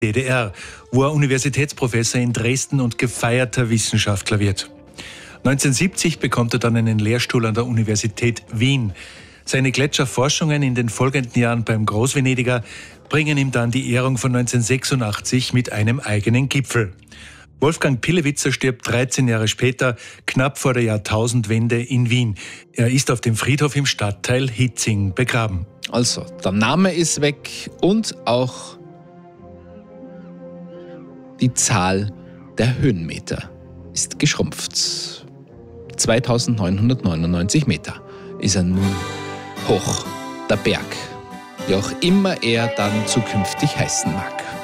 DDR, wo er Universitätsprofessor in Dresden und gefeierter Wissenschaftler wird. 1970 bekommt er dann einen Lehrstuhl an der Universität Wien. Seine Gletscherforschungen in den folgenden Jahren beim Großvenediger bringen ihm dann die Ehrung von 1986 mit einem eigenen Gipfel. Wolfgang Pillewitzer stirbt 13 Jahre später, knapp vor der Jahrtausendwende in Wien. Er ist auf dem Friedhof im Stadtteil Hietzing begraben. Also, der Name ist weg und auch die Zahl der Höhenmeter ist geschrumpft. 2999 Meter ist er nun hoch, der Berg, wie auch immer er dann zukünftig heißen mag.